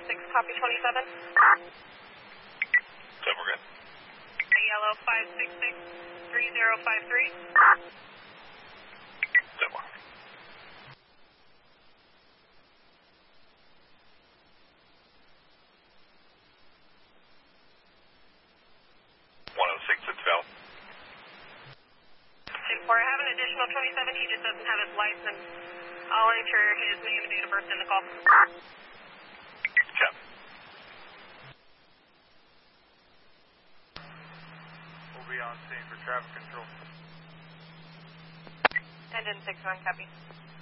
6, copy 27. So we're good. Yellow 566-3053. So we're 106 at Val. 2-4, I have an additional 27, he just doesn't have his license. I'll enter his name and date of birth in the call. Copy. We'll be on scene for traffic control. And in 6-1, copy.